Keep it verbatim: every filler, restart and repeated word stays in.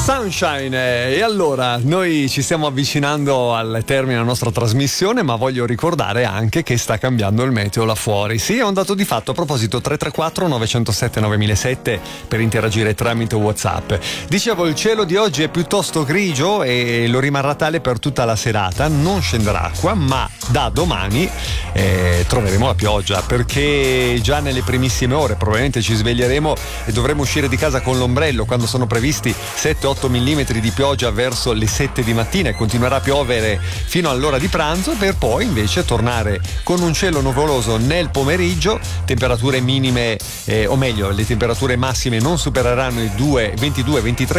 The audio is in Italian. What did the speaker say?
Sunshine. E allora noi ci stiamo avvicinando al termine della nostra trasmissione, ma voglio ricordare anche che sta cambiando il meteo là fuori. Sì, è un dato di fatto. A proposito, tre tre quattro nove zero sette nove zero zero sette per interagire tramite WhatsApp. Dicevo, il cielo di oggi è piuttosto grigio e lo rimarrà tale per tutta la serata. Non scenderà acqua, ma da domani eh, troveremo la pioggia, perché già nelle primissime ore probabilmente ci sveglieremo e dovremo uscire di casa con l'ombrello quando sono previsti sette otto millimetri di pioggia verso le sette di mattina, e continuerà a piovere fino all'ora di pranzo, per poi invece tornare con un cielo nuvoloso nel pomeriggio, temperature minime eh, o meglio le temperature massime non supereranno i ventidue ventitré